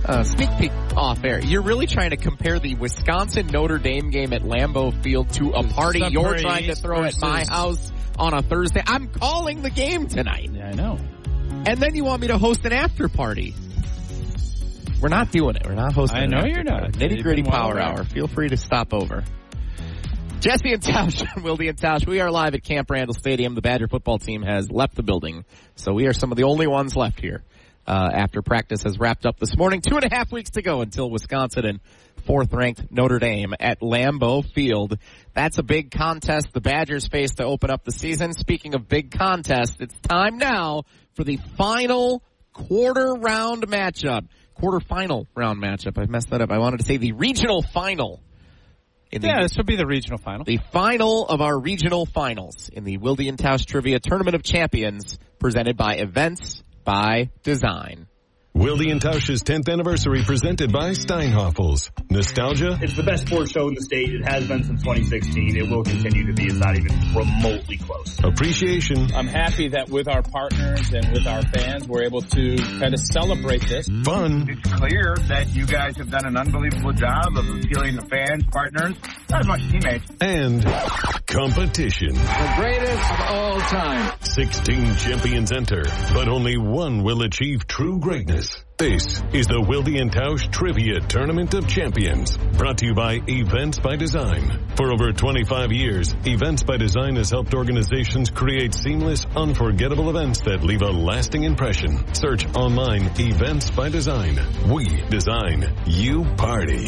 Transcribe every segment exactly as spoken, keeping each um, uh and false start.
Uh, sneak peek off air. You're really trying to compare the Wisconsin Notre Dame game at Lambeau Field to a party you're trying to throw at my house on a Thursday. I'm calling the game tonight. Yeah, I know. And then you want me to host an after party. We're not doing it. We're not hosting I an know after you're not. Nitty Gritty Power Hour. Feel free to stop over. Jesse and Tausch, Wildy and Tausch, we are live at Camp Randall Stadium. The Badger football team has left the building, so we are some of the only ones left here uh, after practice has wrapped up this morning. Two and a half weeks to go until Wisconsin and fourth-ranked Notre Dame at Lambeau Field. That's a big contest the Badgers face to open up the season. Speaking of big contests, it's time now for the final quarter-round matchup. Quarter-final round matchup. I messed that up. I wanted to say the regional final. In the, yeah, this would be the regional final. The final of our regional finals in the Wildy and Tausch Trivia Tournament of Champions, presented by Events by Design. Wildy and Tausch's tenth anniversary, presented by Steinhoffels. Nostalgia? It's the best sports show in the state. It has been since twenty sixteen. It will continue to be. It's not even remotely close. Appreciation. I'm happy that with our partners and with our fans, we're able to kind of celebrate this. Fun. It's clear that you guys have done an unbelievable job of appealing to fans, partners, not as much teammates. And competition. The greatest of all time. sixteen champions enter, but only one will achieve true greatness. This is the Wildy and Tausch Trivia Tournament of Champions, brought to you by Events by Design. For over twenty-five years, Events by Design has helped organizations create seamless, unforgettable events that leave a lasting impression. Search online Events by Design. We design, you party.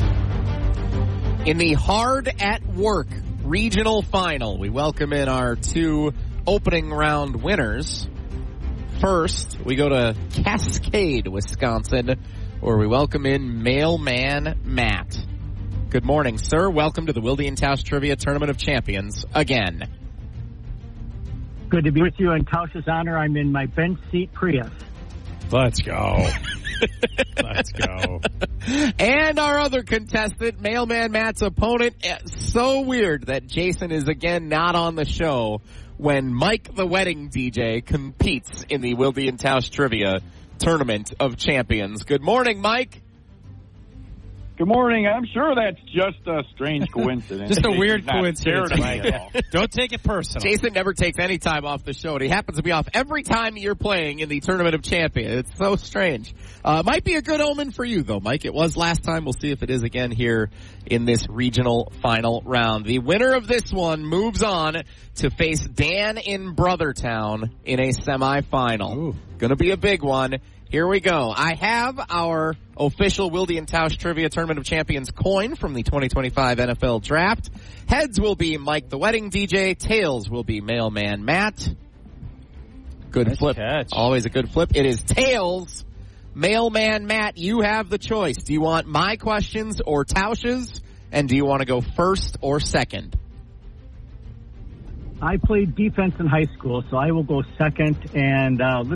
In the Hard at Work regional final, we welcome in our two opening round winners. First, we go to Cascade, Wisconsin, where we welcome in Mailman Matt. Good morning, sir. Welcome to the Wildy and Tausch Trivia Tournament of Champions again. Good to be with you in Tausch's honor. I'm in my bench seat Prius. Let's go. Let's go. And our other contestant, Mailman Matt's opponent. So weird that Jason is again not on the show when Mike the Wedding D J competes in the Wildy and Tausch Trivia Tournament of Champions. Good morning, Mike. Good morning. I'm sure that's just a strange coincidence. Just a weird Not coincidence, Mike. Don't take it personal. Jason never takes any time off the show, and he happens to be off every time you're playing in the Tournament of Champions. It's so strange. Uh, might be a good omen for you, though, Mike. It was last time. We'll see if it is again here in this regional final round. The winner of this one moves on to face Dan in Brothertown in a semifinal. Ooh. Gonna be a big one. Here we go. I have our official Wildy and Tausch Trivia Tournament of Champions coin from the twenty twenty-five N F L Draft. Heads will be Mike the Wedding D J. Tails will be Mailman Matt. Good nice flip. Catch. Always a good flip. It is tails. Mailman Matt, you have the choice. Do you want my questions or Tausch's? And do you want to go first or second? I played defense in high school, so I will go second. And uh,